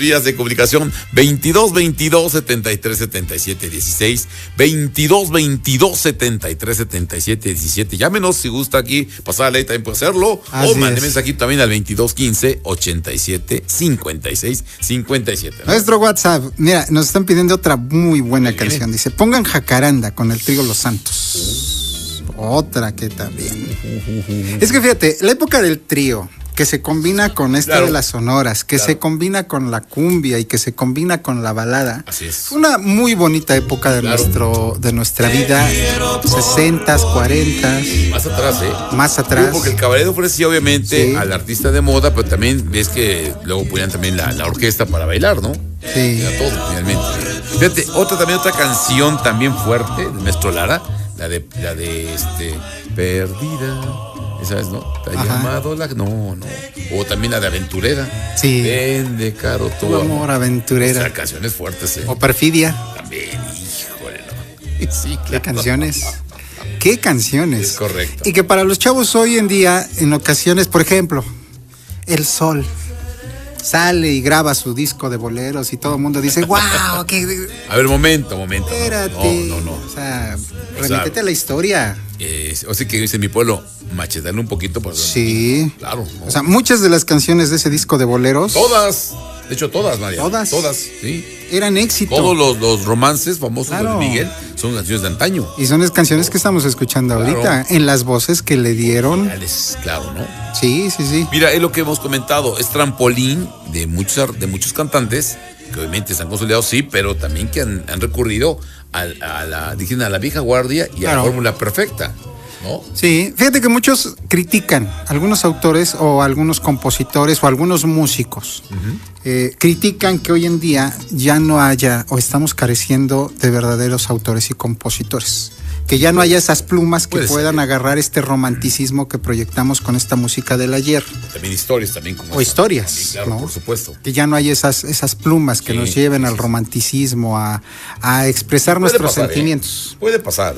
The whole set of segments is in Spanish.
Vías de comunicación 22-22-73-77-16, 22-22-73-77-17. Llámenos si gusta aquí, pasar la ley también puede hacerlo. Así o mande es. mensaje también al 22-15-87-56-57. ¿no? Nuestro WhatsApp, mira, nos están pidiendo otra muy buena Muy bien. canción. Dice, pongan Jacaranda con el Trío Los Santos. Otra que también. Es que fíjate, la época del trío, que se combina con esta Claro. de las sonoras, que Claro. se combina con la cumbia y que se combina con la balada. Así es. Fue una muy bonita época de Claro. nuestra vida, 60s, 40s, Más atrás, más atrás. Porque el cabaret ofrecía obviamente Sí. al artista de moda, pero también ves que luego ponían también la orquesta para bailar, ¿no? Sí. Era todo, finalmente. Fíjate, otra canción también fuerte de Maestro Lara, la de Perdida. Esa es, ¿no? Te ha Ajá. llamado la. No. O también la de Aventurera. Sí. Vende caro Tu tu amor O aventurera. sea, canciones fuertes, O Perfidia. También, híjole, no. Sí, ¿Qué claro. canciones? ¿Qué canciones? Es correcto. Y que para los chavos hoy en día, en ocasiones, por ejemplo, El Sol sale y graba su disco de boleros y todo el mundo dice, wow, qué... A ver, momento. Espérate. No. O sea, remítete a la historia. O sea que dice mi pueblo, machetarle un poquito para. Sí. Claro. ¿no? O sea, muchas de las canciones de ese disco de boleros Todas. De hecho, todas, María. Todas. Sí. eran éxito. Todos los romances famosos Claro. de Miguel son canciones de antaño. Y son las canciones que estamos escuchando Claro. ahorita, en las voces que le dieron. Claro, ¿no? Sí. Mira, es lo que hemos comentado, es trampolín de muchos cantantes, que obviamente se han consolidado, sí, pero también que han recurrido a la vieja guardia y a Claro. la fórmula perfecta, ¿no? Sí, fíjate que muchos critican, algunos autores o algunos compositores o algunos músicos, critican que hoy en día ya no haya o estamos careciendo de verdaderos autores y compositores. Que ya no haya esas plumas que Puede ser. puedan agarrar este romanticismo que proyectamos con esta música del ayer. También historias también como O esa. historias, También, claro, ¿no? por supuesto. Que ya no hay esas plumas que Sí, nos lleven al sí. romanticismo, a expresar Puede nuestros pasar, sentimientos. Puede pasar,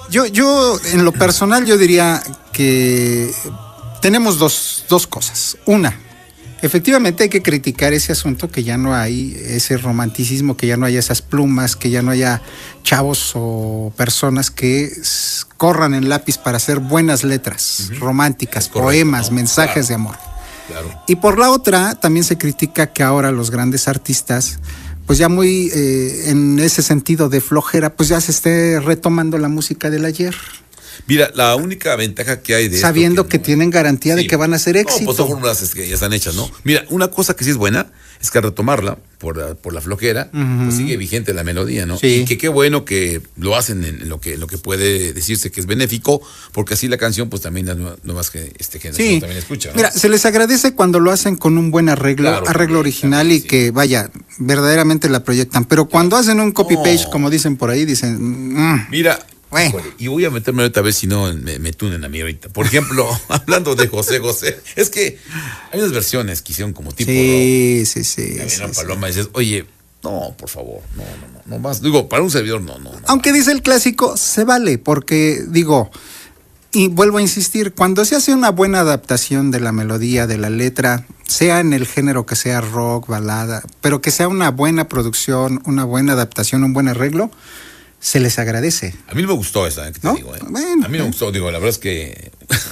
Yo, en lo personal, yo diría que tenemos dos cosas. Una, efectivamente hay que criticar ese asunto, que ya no hay ese romanticismo, que ya no haya esas plumas, que ya no haya chavos o personas que corran en lápiz para hacer buenas letras románticas, Es correcto, poemas, ¿no? mensajes Claro. de amor. Claro. Y por la otra, también se critica que ahora los grandes artistas, pues ya muy en ese sentido de flojera, pues ya se esté retomando la música del ayer, Mira, la única ventaja que hay de sabiendo esto que no- tienen garantía de Sí. que van a ser No, éxito. pues son fórmulas que ya están hechas, ¿no? Mira, una cosa que sí es buena es que al retomarla por la flojera, pues sigue vigente la melodía, ¿no? Sí. Y que qué bueno que lo hacen en lo que puede decirse que es benéfico, porque así la canción, pues también las nuevas generaciones Sí, también escuchan, ¿no? mira, se les agradece cuando lo hacen con un buen arreglo, Claro, arreglo original y sí. que, vaya, verdaderamente la proyectan. Pero cuando hacen un copy-paste, No. como dicen por ahí, dicen, Mira, Bueno. híjole, y voy a meterme ahorita a ver si no me tunen a mí ahorita. Por ejemplo, hablando de José, es que hay unas versiones que hicieron como tipo rock. sí. Y a mí sí, una sí. paloma y dices, oye, no, por favor, no más. Digo, para un servidor, no. Aunque dice el clásico, se vale, porque digo, y vuelvo a insistir, cuando se hace una buena adaptación de la melodía, de la letra, sea en el género que sea rock, balada, pero que sea una buena producción, una buena adaptación, un buen arreglo, se les agradece. A mí no me gustó esa, que te ¿No? digo, ¿eh? Bueno, a mí no me gustó, digo, la verdad es que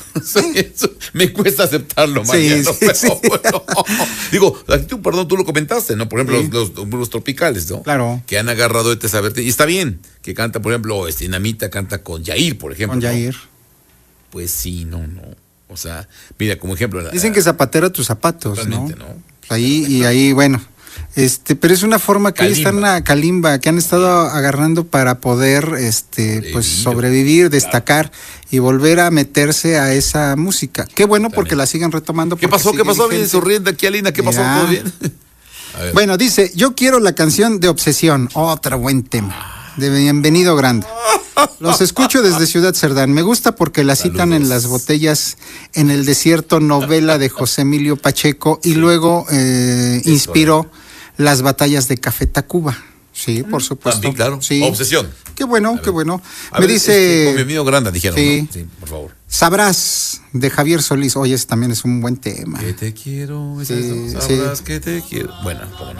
me cuesta aceptarlo, Sí, Mariano, sí, pero sí. bueno. Digo, aquí tú lo comentaste, ¿no? Por ejemplo, Sí. los tropicales, ¿no? Claro. Que han agarrado esa verte, y está bien, que canta, por ejemplo, Dinamita canta con Yair, por ejemplo. Con ¿no? Jair. Pues sí, no. O sea, mira, como ejemplo. Dicen que zapatero a tus zapatos, ¿no? Totalmente, ¿no? Ahí, bueno. Pero es una forma que hoy están a Kalimba, que han estado agarrando para poder pues sobrevivir, destacar y volver a meterse a esa música. Qué bueno porque la siguen retomando. ¿Qué porque pasó? sigue Bien vigente. sonriendo aquí, Alina. ¿Qué pasó? Mira. ¿Todo bien? A ver. Bueno, dice, yo quiero la canción de Obsesión, otro buen tema. De Bienvenido Grande. Los escucho desde Ciudad Cerdán. Me gusta porque la citan en Las botellas en el desierto, novela de José Emilio Pacheco, y luego inspiró Las batallas de Café Tacuba. Sí, por supuesto. También, claro. Sí. Obsesión. Qué bueno, qué bueno. A Me ver, dice, con Bienvenido Grande, dijeron, Sí. ¿no? Sí, por favor. Sabrás, de Javier Solís. Oye, ese también es un buen tema. Que te quiero, Sí, sabrás que te quiero. Bueno, cómo no.